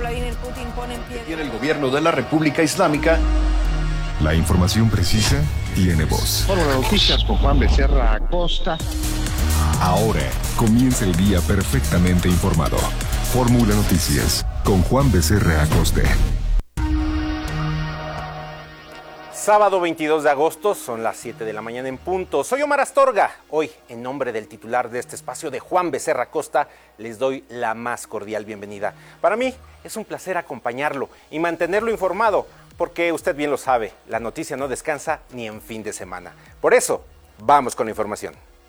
Vladimir Putin pone en pie. Tiene el gobierno de la República Islámica. La información precisa tiene voz. Fórmula Noticias con Juan Becerra Acosta. Ahora comienza el día perfectamente informado. Fórmula Noticias con Juan Becerra Acosta. Sábado 22 de agosto, son las 7 de la mañana en punto. Soy Omar Astorga. Hoy, en nombre del titular de este espacio, de Juan Becerra Acosta, les doy la más cordial bienvenida. Para mí es un placer acompañarlo y mantenerlo informado, porque usted bien lo sabe, la noticia no descansa ni en fin de semana. Por eso, vamos con la información.